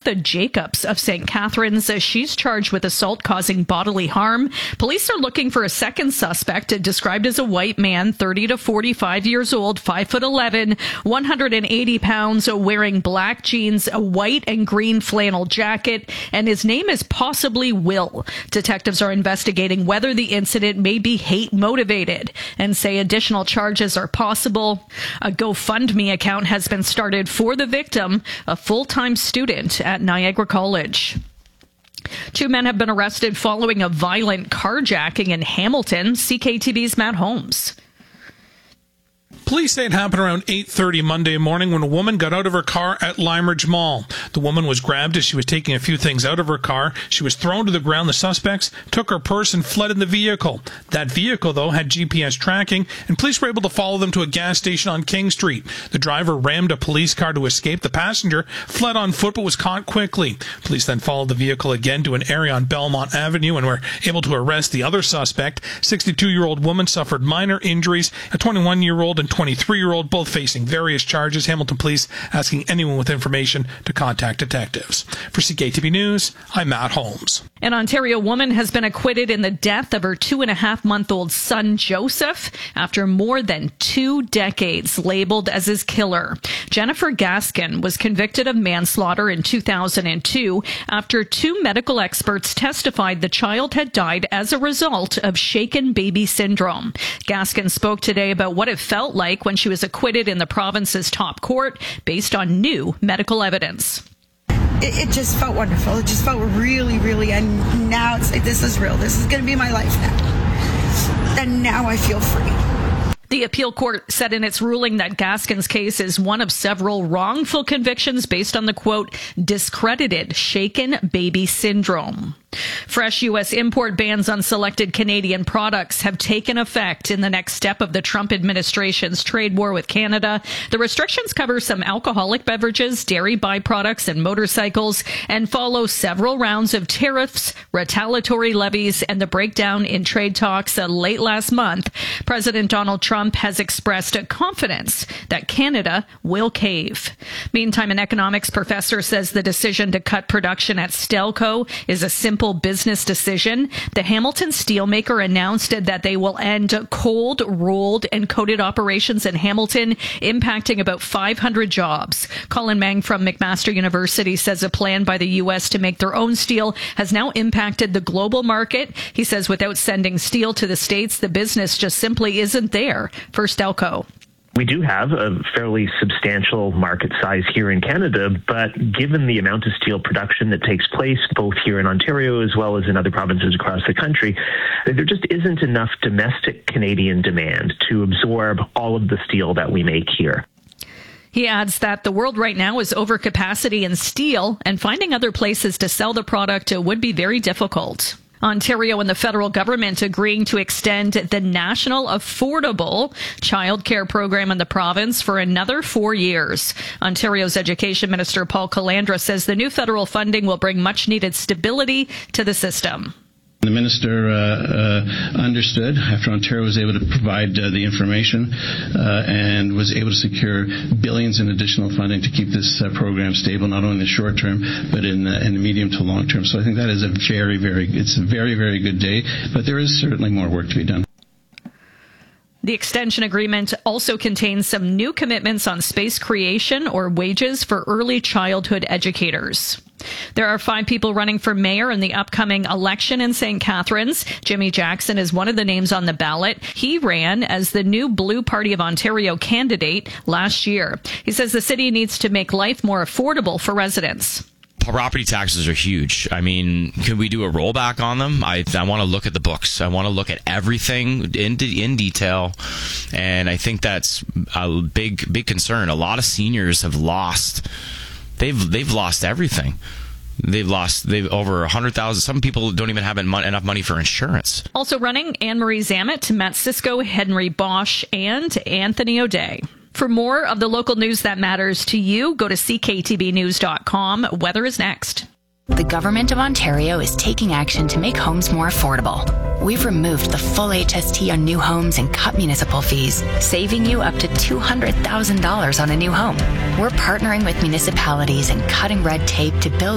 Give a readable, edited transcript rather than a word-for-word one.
Tabitha Jacobs of St. Catharines. She's charged with assault causing bodily harm. Police are looking for a second suspect, described as a white man, 30 to 45 years old, 5'11", 180 pounds, wearing black jeans, a white and green flannel jacket, and his name is possibly Will. Detectives are investigating whether the incident may be hate motivated and say additional charges are possible. A GoFundMe account has been started for the victim, a full-time student at Niagara College. 2 men have been arrested following a violent carjacking in Hamilton. CKTV's Matt Holmes. Police say it happened around 8:30 Monday morning when a woman got out of her car at Limeridge Mall. The woman was grabbed as she was taking a few things out of her car. She was thrown to the ground. The suspects took her purse and fled in the vehicle. That vehicle, though, had GPS tracking, and police were able to follow them to a gas station on King Street. The driver rammed a police car to escape. The passenger fled on foot but was caught quickly. Police then followed the vehicle again to an area on Belmont Avenue and were able to arrest the other suspect. 62-year-old woman suffered minor injuries. A 21-year-old and 23-year-old, both facing various charges. Hamilton Police asking anyone with information to contact detectives. For CKTV News, I'm Matt Holmes. An Ontario woman has been acquitted in the death of her 2.5-month-old son, Joseph, after more than 2 decades labeled as his killer. Jennifer Gaskin was convicted of manslaughter in 2002 after 2 medical experts testified the child had died as a result of shaken baby syndrome. Gaskin spoke today about what it felt like when she was acquitted in the province's top court based on new medical evidence. It just felt wonderful. It just felt really, really, and now it's like, this is real. This is going to be my life now. And now I feel free. The appeal court said in its ruling that Gaskin's case is one of several wrongful convictions based on the, quote, discredited shaken baby syndrome. Fresh U.S. import bans on selected Canadian products have taken effect in the next step of the Trump administration's trade war with Canada. The restrictions cover some alcoholic beverages, dairy byproducts, and motorcycles, and follow several rounds of tariffs, retaliatory levies, and the breakdown in trade talks late last month. President Donald Trump has expressed a confidence that Canada will cave. Meantime, an economics professor says the decision to cut production at Stelco is a simple business decision. The Hamilton steelmaker announced that they will end cold, rolled, and coated operations in Hamilton, impacting about 500 jobs. Colin Mang from McMaster University says a plan by the U.S. to make their own steel has now impacted the global market. He says without sending steel to the States, the business just simply isn't there for Stelco. We do have a fairly substantial market size here in Canada, but given the amount of steel production that takes place both here in Ontario as well as in other provinces across the country, there just isn't enough domestic Canadian demand to absorb all of the steel that we make here. He adds that the world right now is overcapacity in steel, and finding other places to sell the product would be very difficult. Ontario and the federal government agreeing to extend the National Affordable Childcare Program in the province for another 4 years. Ontario's Education Minister Paul Calandra says the new federal funding will bring much-needed stability to the system. The minister understood after Ontario was able to provide the information and was able to secure billions in additional funding to keep this program stable, not only in the short term, but in the medium to long term. So I think that is a very, very good day, but there is certainly more work to be done. The extension agreement also contains some new commitments on space creation or wages for early childhood educators. There are 5 people running for mayor in the upcoming election in St. Catharines. Jimmy Jackson is one of the names on the ballot. He ran as the new Blue Party of Ontario candidate last year. He says the city needs to make life more affordable for residents. Property taxes are huge. I mean, can we do a rollback on them? I want to look at the books. I want to look at everything in detail, and I think that's a big concern. A lot of seniors have lost. They've lost everything. They've over 100,000. Some people don't even have enough money for insurance. Also running, Anne-Marie Zammit, Matt Cisco, Henry Bosch, and Anthony O'Day. For more of the local news that matters to you, go to cktvnews.com. Weather is next. The Government of Ontario is taking action to make homes more affordable. We've removed the full HST on new homes and cut municipal fees, saving you up to $200,000 on a new home. We're partnering with municipalities and cutting red tape to build